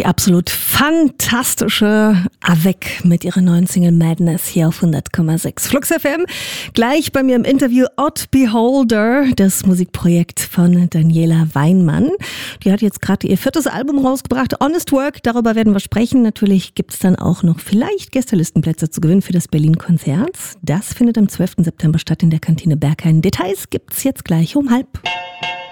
absolut fantastische Avec mit ihrer neuen Single Madness hier auf 100,6 Flux FM. Gleich bei mir im Interview Odd Beholder, das Musikprojekt von Daniela Weinmann. Die hat jetzt gerade ihr 4. Album rausgebracht, Honest Work. Darüber werden wir sprechen. Natürlich gibt es dann auch noch vielleicht Gästelistenplätze zu gewinnen für das Berlin-Konzert. Das findet am 12. September statt in der Kantine Berghain. Details gibt's jetzt gleich um 12:30.